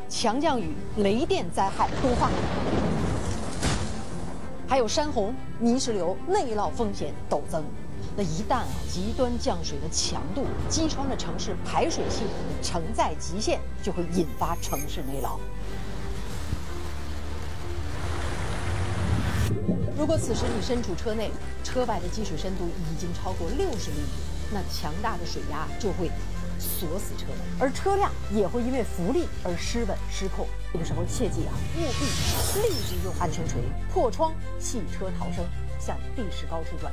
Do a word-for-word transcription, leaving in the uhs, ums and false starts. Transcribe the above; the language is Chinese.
强降雨、雷电灾害多发，还有山洪、泥石流、内涝风险陡增。那一旦啊极端降水的强度击穿了城市排水系统的承载极限，就会引发城市内涝。如果此时你身处车内，车外的积水深度已经超过六十厘米，那强大的水压就会锁死车门，而车辆也会因为浮力而失稳失控。这个时候切记啊，务必立即用安全锤破窗，弃车逃生，向地势高处转。